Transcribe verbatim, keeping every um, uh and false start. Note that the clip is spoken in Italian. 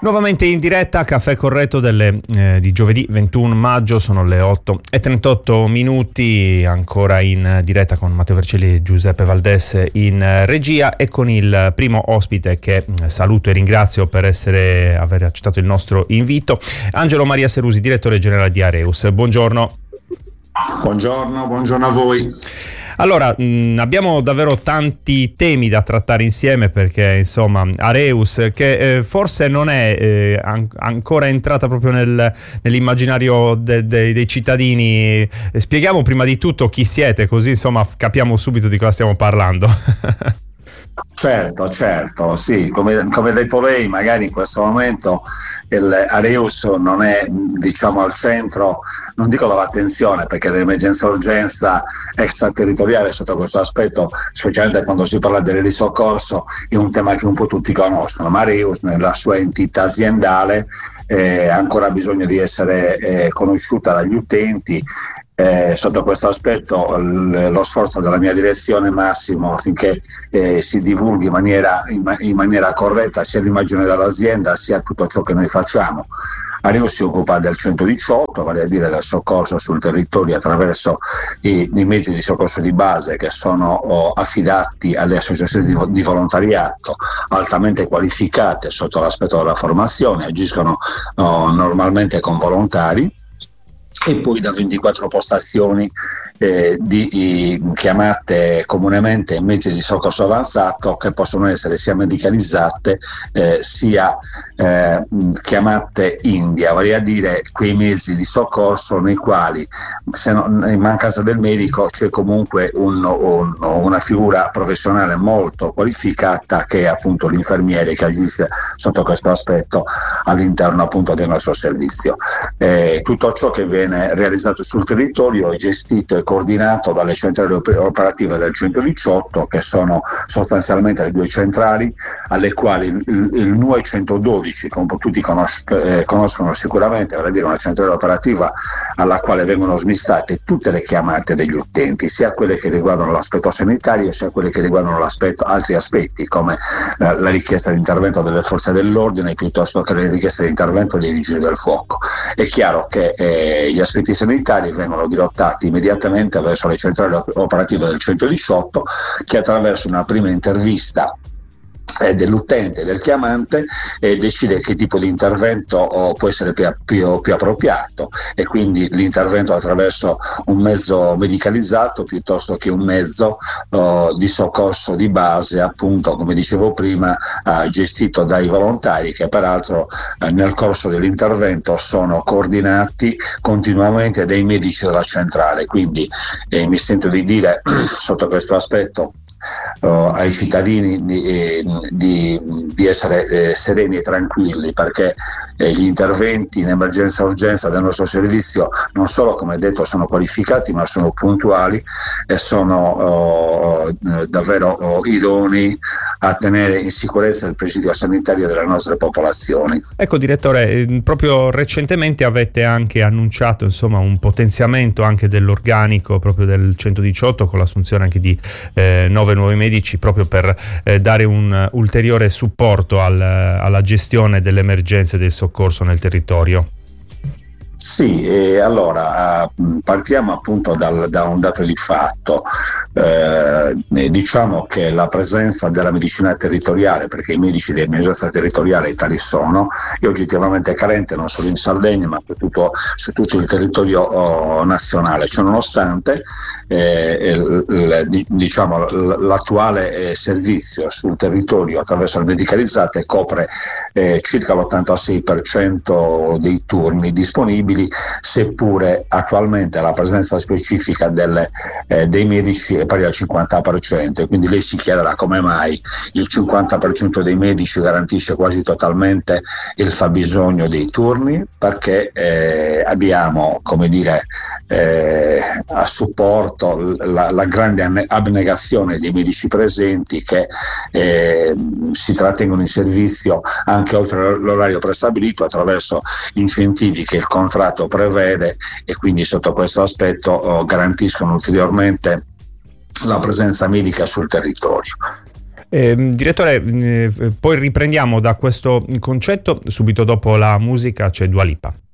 Nuovamente in diretta Caffè Corretto delle, eh, di giovedì ventuno maggio, sono le otto e trentotto minuti, ancora in diretta con Matteo Vercelli e Giuseppe Valdés in regia e con il primo ospite che saluto e ringrazio per essere aver accettato il nostro invito, Angelo Maria Serusi, direttore generale di Areus. Buongiorno. Buongiorno, buongiorno a voi. Allora, mh, abbiamo davvero tanti temi da trattare insieme perché, insomma, Areus, che eh, forse non è eh, an- ancora entrata proprio nel, nell'immaginario de- de- dei cittadini. Eh, spieghiamo prima di tutto chi siete, così insomma capiamo subito di cosa stiamo parlando. Certo, certo, sì, come, come ha detto lei, magari in questo momento il Areus non è, diciamo, al centro, non dico dell'attenzione, perché l'emergenza urgenza extraterritoriale sotto questo aspetto, specialmente quando si parla del risoccorso, è un tema che un po' tutti conoscono, ma Areus nella sua entità aziendale eh, ha ancora bisogno di essere eh, conosciuta dagli utenti. Eh, sotto questo aspetto l- lo sforzo della mia direzione è massimo affinché eh, si divulghi in maniera, in, ma- in maniera corretta sia l'immagine dell'azienda sia tutto ciò che noi facciamo. Areus si occupa del centodiciotto, vale a dire del soccorso sul territorio attraverso i, i mezzi di soccorso di base che sono oh, affidati alle associazioni di, di volontariato altamente qualificate sotto l'aspetto della formazione, agiscono oh, normalmente con volontari, e poi da ventiquattro postazioni eh, di, di chiamate comunemente mezzi di soccorso avanzato che possono essere sia medicalizzate eh, sia eh, chiamate India, vale a dire quei mezzi di soccorso nei quali, se non, in mancanza del medico, c'è comunque un, un, una figura professionale molto qualificata che è appunto l'infermiere, che agisce sotto questo aspetto all'interno appunto del nostro servizio. Eh, tutto ciò che viene realizzato sul territorio è gestito e coordinato dalle centrali operative del centodiciotto, che sono sostanzialmente le due centrali alle quali il, il N U E centododici, come tutti conos- eh, conoscono sicuramente, vale a dire una centrale operativa alla quale vengono smistate tutte le chiamate degli utenti, sia quelle che riguardano l'aspetto sanitario sia quelle che riguardano l'aspetto, altri aspetti come la, la richiesta di intervento delle forze dell'ordine piuttosto che le richieste di intervento dei vigili del fuoco. È chiaro che eh, gli aspetti sanitari vengono dirottati immediatamente verso le centrali operative del centodiciotto, che attraverso una prima intervista eh, dell'utente, del chiamante, eh, decide che tipo di intervento oh, può essere più, più, più appropriato, e quindi l'intervento attraverso un mezzo medicalizzato piuttosto che un mezzo oh, di soccorso di base, appunto come dicevo prima, eh, gestito dai volontari, che peraltro eh, nel corso dell'intervento sono coordinati continuamente dai medici della centrale. Quindi eh, mi sento di dire sotto questo aspetto Uh, ai cittadini di, eh, di, di essere eh, sereni e tranquilli, perché eh, gli interventi in emergenza urgenza del nostro servizio non solo, come detto, sono qualificati, ma sono puntuali e sono uh, davvero uh, idonei a tenere in sicurezza il presidio sanitario delle nostre popolazioni. Ecco, direttore, eh, proprio recentemente avete anche annunciato, insomma, un potenziamento anche dell'organico proprio del centodiciotto, con l'assunzione anche di eh, nove nuovi medici, proprio per eh, dare un ulteriore supporto al, alla gestione delle emergenze del soccorso nel territorio. Sì, e allora partiamo appunto dal, da un dato di fatto. Eh, diciamo che la presenza della medicina territoriale, perché i medici di emergenza territoriale tali sono, è oggettivamente carente non solo in Sardegna ma su tutto, su tutto il territorio oh, nazionale. Ciò nonostante eh, il, il, diciamo, l'attuale eh, servizio sul territorio attraverso le medicalizzate copre eh, circa l'ottantasei per cento dei turni disponibili, seppure attualmente la presenza specifica delle, eh, dei medici è pari al cinquanta per cento, e quindi lei si chiederà come mai il cinquanta per cento dei medici garantisce quasi totalmente il fabbisogno dei turni, perché eh, abbiamo, come dire, eh, a supporto la, la grande abnegazione dei medici presenti, che eh, si trattengono in servizio anche oltre l'orario prestabilito attraverso incentivi che il contratto prevede, e quindi sotto questo aspetto oh, garantiscono ulteriormente la presenza medica sul territorio. Eh, direttore, eh, poi riprendiamo da questo concetto, subito dopo la musica c'è Dua Lipa.